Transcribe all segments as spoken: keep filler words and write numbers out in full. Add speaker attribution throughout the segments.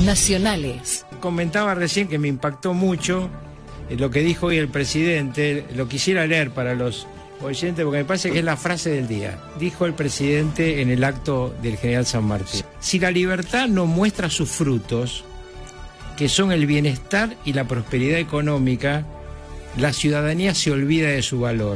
Speaker 1: Nacionales.
Speaker 2: Comentaba recién que me impactó mucho lo que dijo hoy el presidente. Lo quisiera leer para los oyentes porque me parece que es la frase del día. Dijo el presidente en el acto del general San Martín: si la libertad no muestra sus frutos, que son el bienestar y la prosperidad económica, la ciudadanía se olvida de su valor.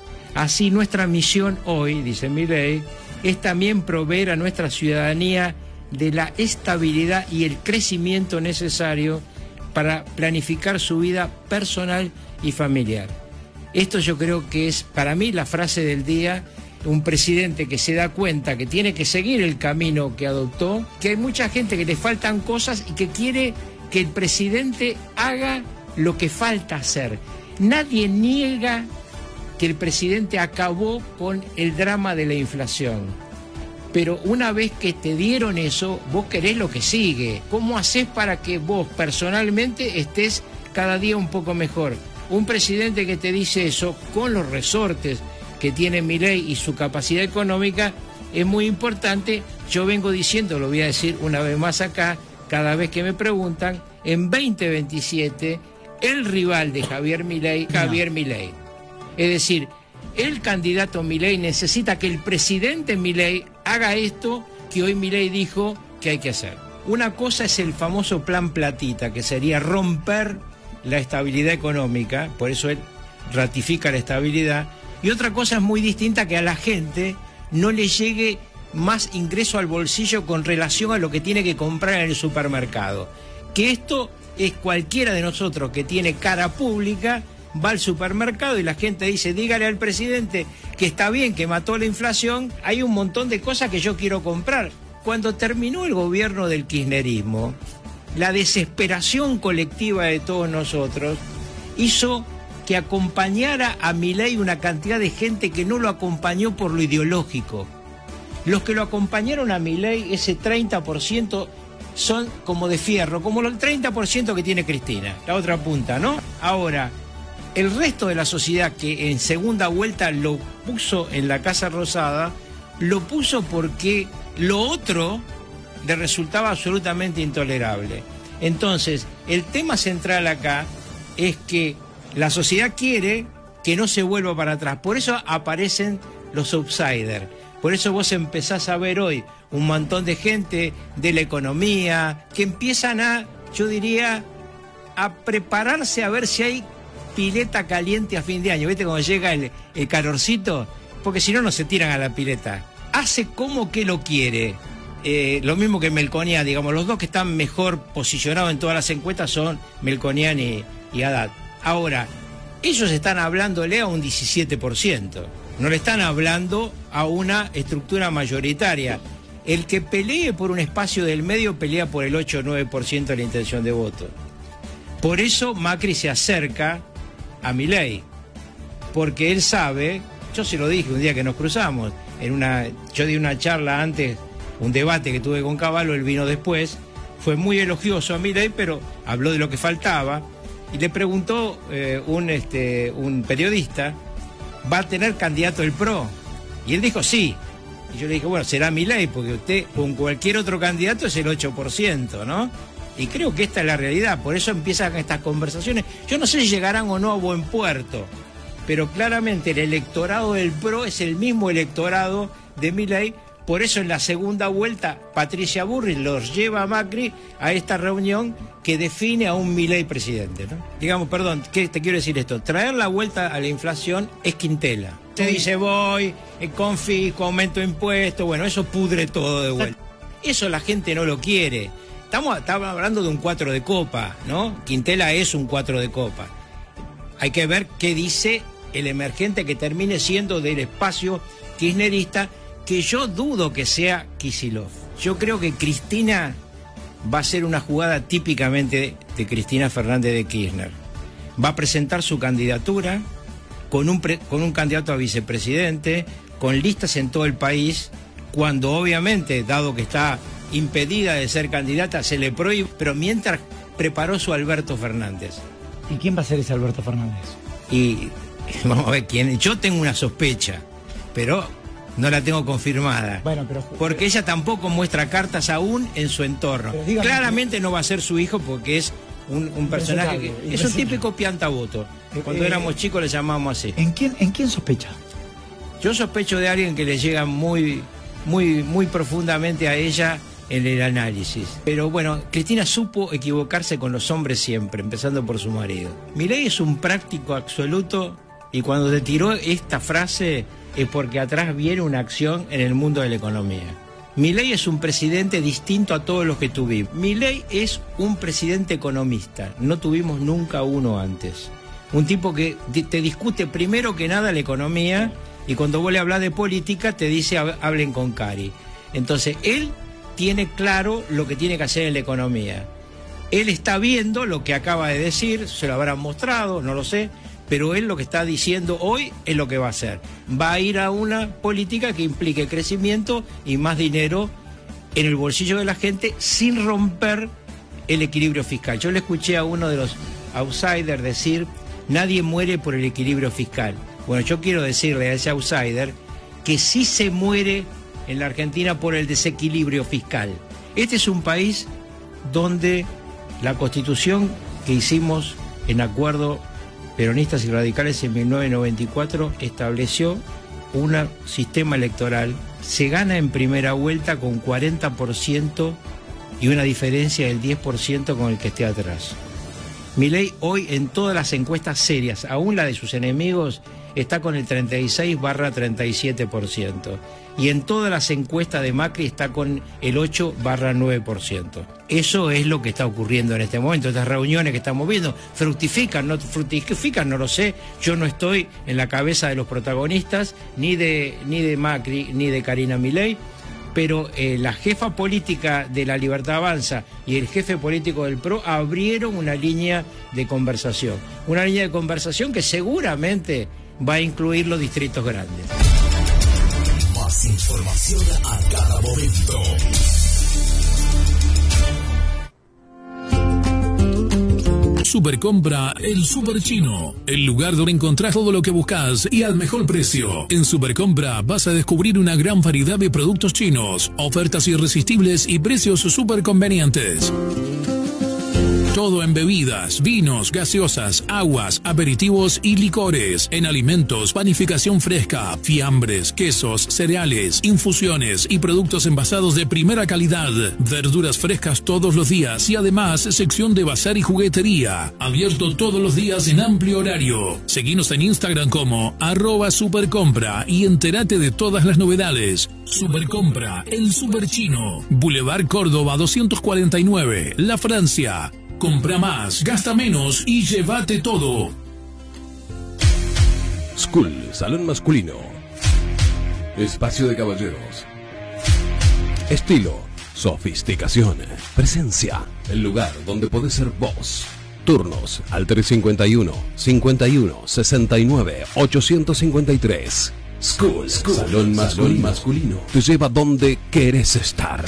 Speaker 2: Así nuestra misión hoy, dice Milei, es también proveer a nuestra ciudadanía de la estabilidad y el crecimiento necesario para planificar su vida personal y familiar. Esto yo creo que es para mí la frase del día. Un presidente que se da cuenta que tiene que seguir el camino que adoptó, que hay mucha gente que le faltan cosas y que quiere que el presidente haga lo que falta hacer. Nadie niega que el presidente acabó con el drama de la inflación. Pero una vez que te dieron eso, vos querés lo que sigue. ¿Cómo hacés para que vos personalmente estés cada día un poco mejor? Un presidente que te dice eso, con los resortes que tiene Milei y su capacidad económica, es muy importante. Yo vengo diciendo, lo voy a decir una vez más acá, cada vez que me preguntan, en veinte veintisiete, el rival de Javier Milei, Javier Milei. Es decir, el candidato Milei necesita que el presidente Milei haga esto que hoy Milei dijo que hay que hacer. Una cosa es el famoso plan platita, que sería romper la estabilidad económica, por eso él ratifica la estabilidad, y otra cosa es muy distinta, que a la gente no le llegue más ingreso al bolsillo con relación a lo que tiene que comprar en el supermercado. Que esto es cualquiera de nosotros que tiene cara pública, va al supermercado y la gente dice: dígale al presidente que está bien, que mató la inflación, hay un montón de cosas que yo quiero comprar. Cuando terminó el gobierno del kirchnerismo, la desesperación colectiva de todos nosotros hizo que acompañara a Milei una cantidad de gente que no lo acompañó por lo ideológico. Los que lo acompañaron a Milei, ese treinta por ciento, son como de fierro, como el treinta por ciento que tiene Cristina, la otra punta, ¿no? Ahora, el resto de la sociedad que en segunda vuelta lo puso en la Casa Rosada, lo puso porque lo otro le resultaba absolutamente intolerable. Entonces, el tema central acá es que la sociedad quiere que no se vuelva para atrás. Por eso aparecen los outsiders. Por eso vos empezás a ver hoy un montón de gente de la economía que empiezan a, yo diría, a prepararse a ver si hay pileta caliente a fin de año. ¿Viste cuando llega el, el calorcito? Porque si no, no se tiran a la pileta. Hace como que lo quiere. Eh, lo mismo que Melconian, digamos, los dos que están mejor posicionados en todas las encuestas son Melconian y, y Haddad. Ahora, ellos están hablándole a un diecisiete por ciento. No le están hablando a una estructura mayoritaria. El que pelee por un espacio del medio pelea por el ocho o nueve por ciento de la intención de voto. Por eso Macri se acerca a Milei, porque él sabe, yo se lo dije un día que nos cruzamos, en una, yo di una charla antes, un debate que tuve con Cavallo, él vino después, fue muy elogioso a Milei, pero habló de lo que faltaba, y le preguntó eh, un, este, un periodista: ¿va a tener candidato el P R O? Y él dijo sí. Y yo le dije, bueno, será Milei, porque usted con cualquier otro candidato es el ocho por ciento, ¿no? Y creo que esta es la realidad, por eso empiezan estas conversaciones. Yo no sé si llegarán o no a buen puerto, pero claramente el electorado del P R O es el mismo electorado de Milei. Por eso en la segunda vuelta Patricia Bullrich los lleva a Macri a esta reunión que define a un Milei presidente, ¿no? Digamos, perdón, ¿qué te quiero decir esto? Traer la vuelta a la inflación es Quintela. Se dice voy, confisco, aumento impuestos, bueno, eso pudre todo de vuelta. Eso la gente no lo quiere. Estamos, estamos hablando de un cuatro de copa, ¿no? Quintela es un cuatro de copa. Hay que ver qué dice el emergente que termine siendo del espacio kirchnerista, que yo dudo que sea Kicillof. Yo creo que Cristina va a ser una jugada típicamente de, de Cristina Fernández de Kirchner. Va a presentar su candidatura con un, pre, con un candidato a vicepresidente, con listas en todo el país, cuando obviamente, dado que está impedida de ser candidata, se le prohíbe, pero mientras preparó su Alberto Fernández.
Speaker 3: ¿Y quién va a ser ese Alberto Fernández?
Speaker 2: Y vamos a ver quién. Yo tengo una sospecha, pero No la tengo confirmada.
Speaker 1: Bueno, pero...
Speaker 2: Porque ella tampoco muestra cartas aún en su entorno. Claramente que... no va a ser su hijo porque es un, un personaje que... Es un típico piantaboto. Cuando eh, éramos chicos le llamábamos así.
Speaker 1: ¿En quién, en quién sospecha?
Speaker 2: Yo sospecho de alguien que le llega muy, muy, muy profundamente a ella en el análisis. Pero bueno, Cristina supo equivocarse con los hombres siempre, empezando por su marido. Milei es un práctico absoluto y cuando te tiró esta frase... es porque atrás viene una acción en el mundo de la economía. Milei es un presidente distinto a todos los que tuvimos. Milei es un presidente economista, no tuvimos nunca uno antes. Un tipo que te discute primero que nada la economía y cuando vos le hablas de política te dice hablen con Cari. Entonces él tiene claro lo que tiene que hacer en la economía. Él está viendo lo que acaba de decir, se lo habrán mostrado, no lo sé, pero él lo que está diciendo hoy es lo que va a hacer. Va a ir a una política que implique crecimiento y más dinero en el bolsillo de la gente sin romper el equilibrio fiscal. Yo le escuché a uno de los outsiders decir, nadie muere por el equilibrio fiscal. Bueno, yo quiero decirle a ese outsider que sí se muere en la Argentina por el desequilibrio fiscal. Este es un país donde la Constitución que hicimos en acuerdo peronistas y radicales en mil novecientos noventa y cuatro estableció un sistema electoral, se gana en primera vuelta con cuarenta por ciento y una diferencia del diez por ciento con el que esté atrás. Milei hoy en todas las encuestas serias, aún la de sus enemigos, está con el treinta y seis barra treinta y siete por ciento. Y en todas las encuestas de Macri está con el ocho barra nueve por ciento. Eso es lo que está ocurriendo en este momento. Estas reuniones que estamos viendo, ¿fructifican? ¿No fructifican? No lo sé. Yo no estoy en la cabeza de los protagonistas, ni de, ni de Macri, ni de Karina Milei, pero eh, la jefa política de La Libertad Avanza y el jefe político del P R O abrieron una línea de conversación. Una línea de conversación que seguramente va a incluir los distritos grandes.
Speaker 3: Más información a cada momento.
Speaker 4: Supercompra El Super Chino, el lugar donde encontrás todo lo que buscas y al mejor precio. En Supercompra vas a descubrir una gran variedad de productos chinos, ofertas irresistibles y precios súper convenientes. Todo en bebidas, vinos, gaseosas, aguas, aperitivos y licores. En alimentos, panificación fresca, fiambres, quesos, cereales, infusiones y productos envasados de primera calidad. Verduras frescas todos los días y además sección de bazar y juguetería. Abierto todos los días en amplio horario. Seguinos en Instagram como arroba supercompra y entérate de todas las novedades. Supercompra, el Super Chino. Boulevard Córdoba doscientos cuarenta y nueve, La Francia. Compra más, gasta menos y llévate todo.
Speaker 5: School, salón masculino. Espacio de caballeros. Estilo, sofisticación, presencia. El lugar donde podés ser vos. Turnos al tres cincuenta y uno, cincuenta y uno, sesenta y nueve, ochocientos cincuenta y tres. School, School, salón masculino. masculino. Te lleva donde querés estar.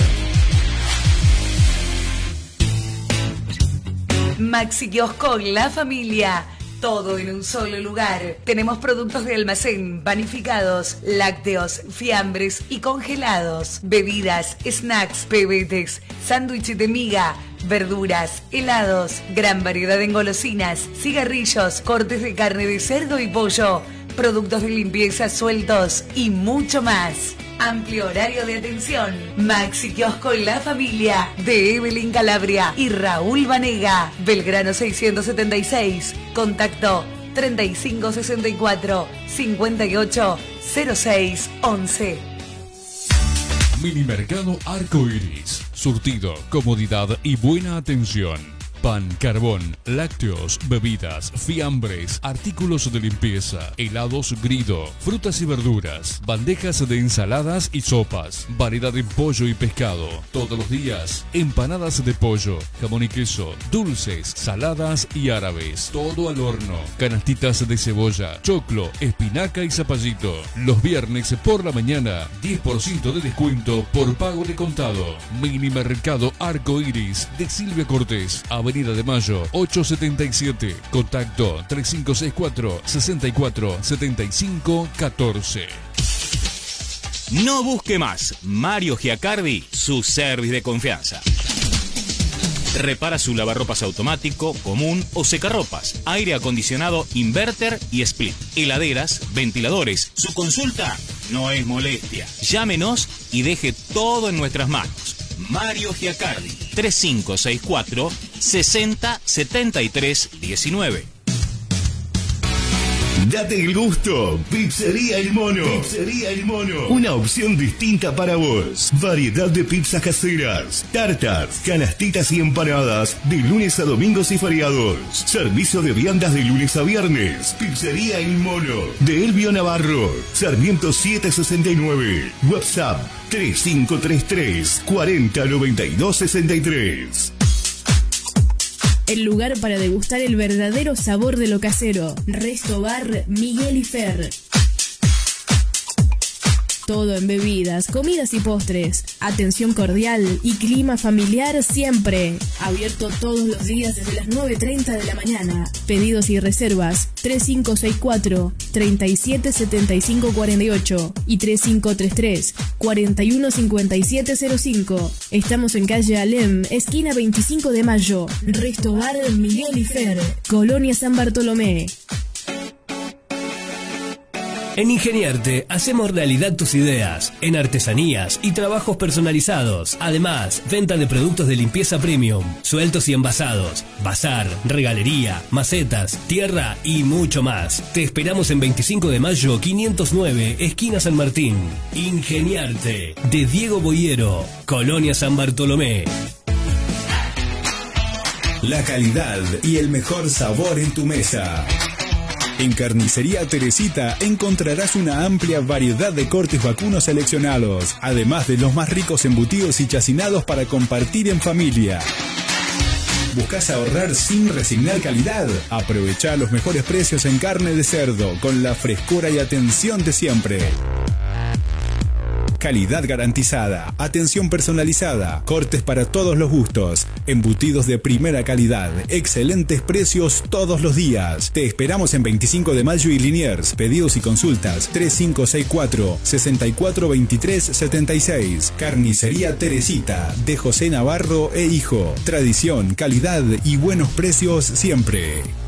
Speaker 6: Maxi Kiosco La Familia. Todo en un solo lugar. Tenemos productos de almacén, panificados, lácteos, fiambres y congelados. Bebidas, snacks, pebetes, sándwiches de miga, verduras, helados, gran variedad de engolosinas, cigarrillos, cortes de carne de cerdo y pollo, productos de limpieza sueltos y mucho más. Amplio horario de atención. Maxi Kiosco La Familia de Evelyn Calabria y Raúl Vanega. Belgrano seiscientos setenta y seis. Contacto treinta y cinco sesenta y cuatro, cincuenta y ocho, cero seis once.
Speaker 7: Minimercado Arco Iris. Surtido, comodidad y buena atención. Pan, carbón, lácteos, bebidas, fiambres, artículos de limpieza, helados Grido, frutas y verduras, bandejas de ensaladas y sopas, variedad de pollo y pescado. Todos los días, empanadas de pollo, jamón y queso, dulces, saladas y árabes. Todo al horno. Canastitas de cebolla, choclo, espinaca y zapallito. Los viernes por la mañana, diez por ciento de descuento por pago de contado. Minimercado Arco Iris de Silvia Cortés, Avenida de Mayo, ochocientos setenta y siete. Contacto tres cinco seis cuatro, sesenta y cuatro, setenta y cinco, catorce.
Speaker 1: No busque más. Mario Giacardi, su service de confianza. Repara su lavarropas automático, común o secarropas, aire acondicionado, inverter y split, heladeras, ventiladores. Su consulta no es molestia. Llámenos y deje todo en nuestras manos. Mario Giacardi, tres cinco seis cuatro, sesenta setenta y tres diecinueve.
Speaker 8: Date el gusto, Pizzería El Mono. Pizzería El Mono. Una opción distinta para vos. Variedad de pizzas caseras, tartas, canastitas y empanadas de lunes a domingos y feriados. Servicio de viandas de lunes a viernes. Pizzería El Mono. De Elvio Navarro. Sarmiento setecientos sesenta y nueve. WhatsApp tres cinco tres tres, cuarenta noventa y dos sesenta y tres.
Speaker 9: El lugar para degustar el verdadero sabor de lo casero. Resto Bar Miguel y Fer. Todo en bebidas, comidas y postres. Atención cordial y clima familiar siempre. Abierto todos los días desde las nueve y treinta de la mañana. Pedidos y reservas tres cinco seis cuatro, treinta y siete setenta y cinco cuarenta y ocho y tres cinco tres tres, cuarenta y uno cincuenta y siete cero cinco. Estamos en calle Alem, esquina veinticinco de mayo. Resto Bar Miguel y Fer, Colonia San Bartolomé.
Speaker 10: En Ingeniarte hacemos realidad tus ideas en artesanías y trabajos personalizados. Además, venta de productos de limpieza premium, sueltos y envasados, bazar, regalería, macetas, tierra y mucho más. Te esperamos en veinticinco de mayo quinientos nueve, esquina San Martín. Ingeniarte, de Diego Boyero, Colonia San Bartolomé.
Speaker 11: La calidad y el mejor sabor en tu mesa. En Carnicería Teresita encontrarás una amplia variedad de cortes vacunos seleccionados, además de los más ricos embutidos y chacinados para compartir en familia. ¿Buscas ahorrar sin resignar calidad? Aprovecha los mejores precios en carne de cerdo, con la frescura y atención de siempre. Calidad garantizada, atención personalizada, cortes para todos los gustos, embutidos de primera calidad, excelentes precios todos los días. Te esperamos en veinticinco de mayo y Liniers. Pedidos y consultas tres cinco seis cuatro, sesenta y cuatro veintitrés setenta y seis. Carnicería Teresita, de José Navarro e Hijo. Tradición, calidad y buenos precios siempre.